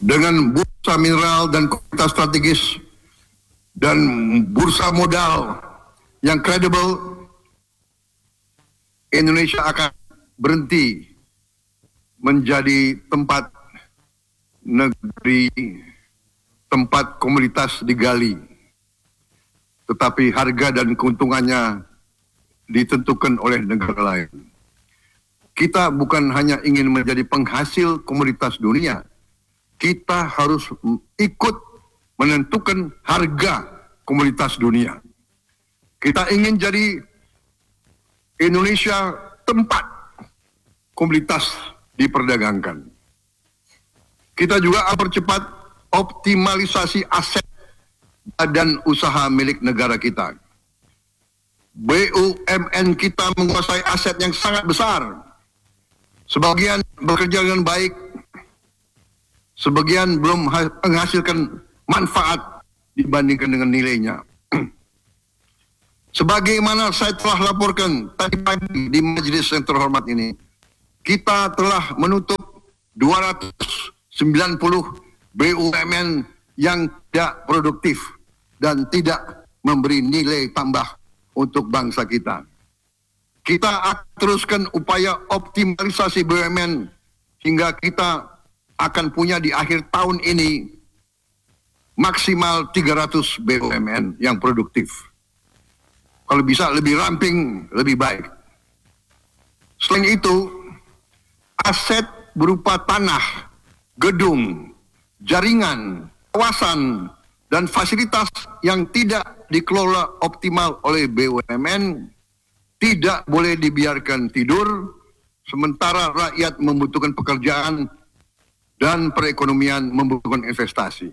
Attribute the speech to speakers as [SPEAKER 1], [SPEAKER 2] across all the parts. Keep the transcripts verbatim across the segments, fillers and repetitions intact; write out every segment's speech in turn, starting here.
[SPEAKER 1] dengan bursa mineral dan komoditas strategis dan bursa modal yang kredibel, Indonesia akan berhenti menjadi tempat negeri, tempat komoditas digali, tetapi harga dan keuntungannya ditentukan oleh negara lain. Kita bukan hanya ingin menjadi penghasil komoditas dunia, kita harus ikut menentukan harga komoditas dunia. Kita ingin jadi Indonesia tempat komoditas diperdagangkan. Kita juga mempercepat optimalisasi aset badan usaha milik negara kita. B U M N kita menguasai aset yang sangat besar. Sebagian bekerja dengan baik, sebagian belum menghasilkan manfaat dibandingkan dengan nilainya. Sebagaimana saya telah laporkan tadi pagi di majelis yang terhormat ini, kita telah menutup dua ratus sembilan puluh B U M N yang tidak produktif dan tidak memberi nilai tambah untuk bangsa kita. Kita akan teruskan upaya optimalisasi B U M N hingga kita akan punya di akhir tahun ini maksimal tiga ratus B U M N yang produktif. Kalau bisa lebih ramping, lebih baik. Selain itu, aset berupa tanah, gedung, jaringan, kawasan, dan fasilitas yang tidak dikelola optimal oleh B U M N tidak boleh dibiarkan tidur, sementara rakyat membutuhkan pekerjaan dan perekonomian membutuhkan investasi.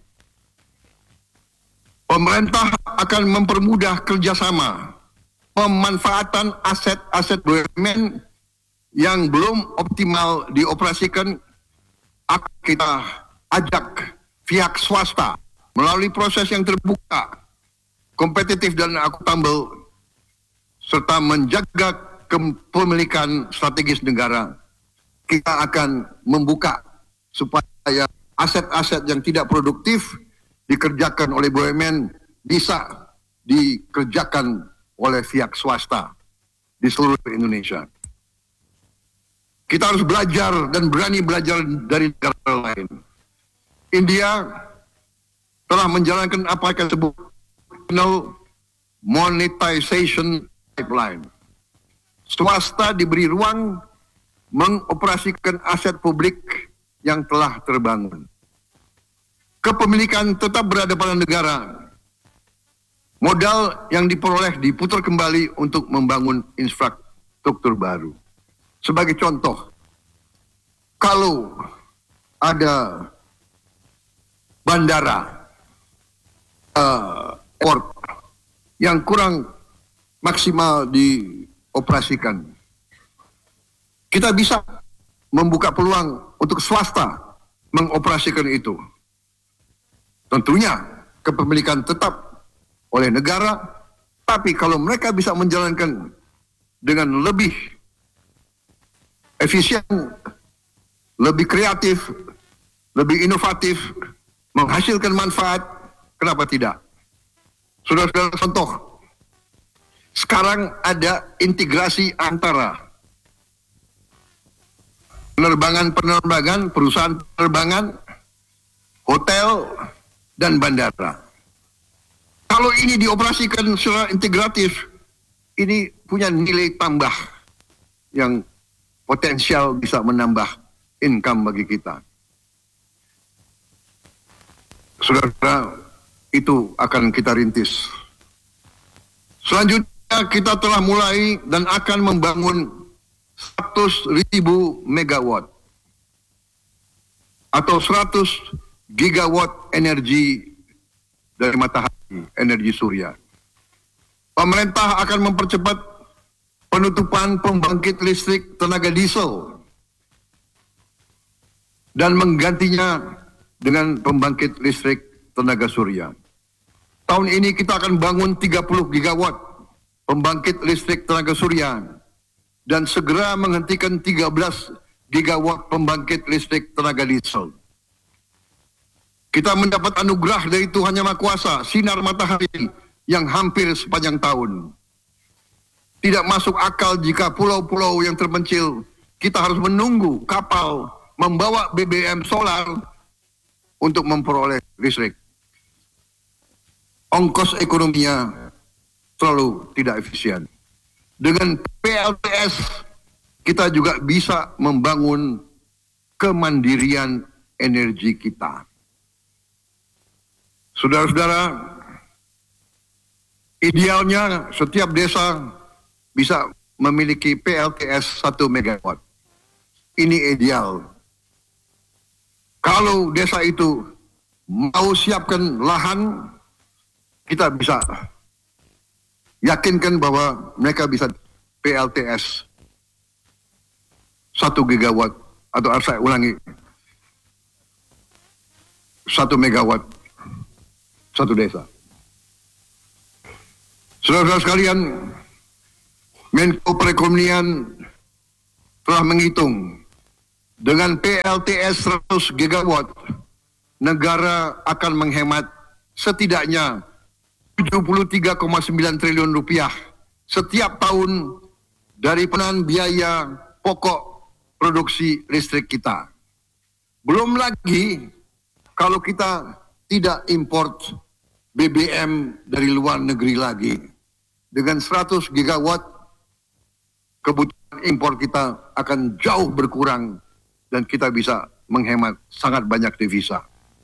[SPEAKER 1] Pemerintah akan mempermudah kerjasama, pemanfaatan aset-aset B U M N yang belum optimal dioperasikan, akan kita ajak pihak swasta melalui proses yang terbuka, kompetitif dan akuntabel, serta menjaga kepemilikan strategis negara. Kita akan membuka supaya aset-aset yang tidak produktif dikerjakan oleh B U M N bisa dikerjakan oleh pihak swasta di seluruh Indonesia. Kita harus belajar dan berani belajar dari negara lain. India telah menjalankan apa yang disebut monetization pipeline. Swasta diberi ruang mengoperasikan aset publik yang telah terbangun. Kepemilikan tetap berada pada negara. Modal yang diperoleh diputar kembali untuk membangun infrastruktur baru. Sebagai contoh, kalau ada bandara, uh, port yang kurang maksimal dioperasikan, kita bisa membuka peluang untuk swasta mengoperasikan itu. Tentunya kepemilikan tetap oleh negara, tapi kalau mereka bisa menjalankan dengan lebih efisien, lebih kreatif, lebih inovatif, menghasilkan manfaat, kenapa tidak? Saudara-saudara, contoh, sekarang ada integrasi antara penerbangan-penerbangan, perusahaan penerbangan, hotel, dan bandara. Kalau ini dioperasikan secara integratif, ini punya nilai tambah yang potensial bisa menambah income bagi kita. Saudara, itu akan kita rintis. Selanjutnya kita telah mulai dan akan membangun seratus ribu megawatt atau seratus gigawatt energi dari matahari, energi surya. Pemerintah akan mempercepat penutupan pembangkit listrik tenaga diesel dan menggantinya dengan pembangkit listrik tenaga surya. Tahun ini kita akan bangun tiga puluh gigawatt pembangkit listrik tenaga surya dan segera menghentikan tiga belas gigawatt pembangkit listrik tenaga diesel. Kita mendapat anugerah dari Tuhan Yang Maha Kuasa, sinar matahari yang hampir sepanjang tahun. Tidak masuk akal jika pulau-pulau yang terpencil, kita harus menunggu kapal membawa B B M solar untuk memperoleh listrik. Ongkos ekonominya terlalu tidak efisien. Dengan P L T S, kita juga bisa membangun kemandirian energi kita. Saudara-saudara, idealnya setiap desa bisa memiliki P L T S satu megawatt. Ini ideal. Kalau desa itu mau siapkan lahan, kita bisa yakinkan bahwa mereka bisa P L T S satu gigawatt, atau saya ulangi, satu megawatt satu desa. Saudara-saudara sekalian, Menko Perekonomian telah menghitung dengan P L T S seratus gigawatt, negara akan menghemat setidaknya tujuh puluh tiga koma sembilan triliun rupiah setiap tahun dari penahan biaya pokok produksi listrik kita. Belum lagi kalau kita tidak import B B M dari luar negeri lagi. Dengan seratus gigawatt, kebutuhan impor kita akan jauh berkurang dan kita bisa menghemat sangat banyak devisa.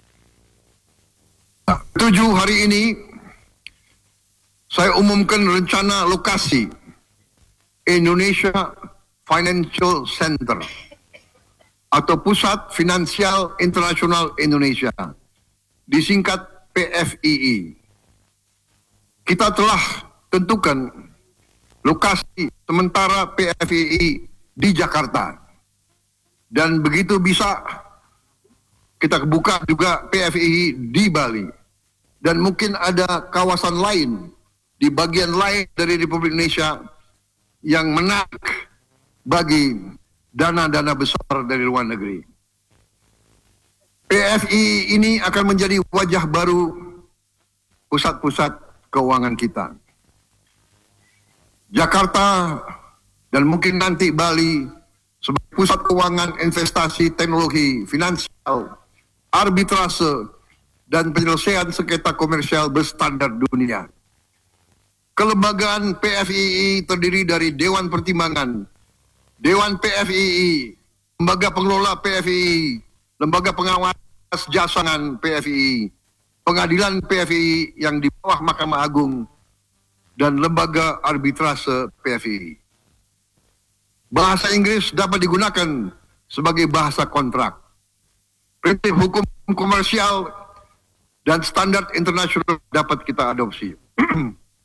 [SPEAKER 1] Tujuh hari ini, saya umumkan rencana lokasi Indonesia Financial Center atau Pusat Finansial Internasional Indonesia, disingkat P F I I. Kita telah tentukan lokasi sementara P F I I di Jakarta. Dan begitu bisa, kita buka juga P F I I di Bali. Dan mungkin ada kawasan lain di bagian lain dari Republik Indonesia yang menarik bagi dana-dana besar dari luar negeri. P F I I ini akan menjadi wajah baru pusat-pusat keuangan kita. Jakarta dan mungkin nanti Bali sebagai pusat keuangan, investasi, teknologi, finansial, arbitrase, dan penyelesaian sengketa komersial berstandar dunia. Kelembagaan P F I I terdiri dari Dewan Pertimbangan, Dewan P F I I, Lembaga Pengelola P F I I, Lembaga Pengawas Jasangan P F I I, Pengadilan P F I I yang di bawah Mahkamah Agung, dan Lembaga Arbitrase P F I I. Bahasa Inggris dapat digunakan sebagai bahasa kontrak. Prinsip hukum komersial dan standar internasional dapat kita adopsi.